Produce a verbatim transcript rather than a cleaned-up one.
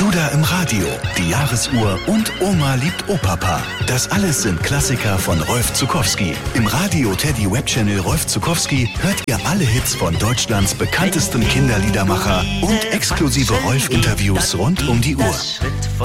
Duda im Radio, die Jahresuhr und Oma liebt Opapa. Das alles sind Klassiker von Rolf Zuckowski. Im Radio Teddy Webchannel Rolf Zuckowski hört ihr alle Hits von Deutschlands bekanntestem Kinderliedermacher und exklusive Rolf-Interviews rund um die Uhr.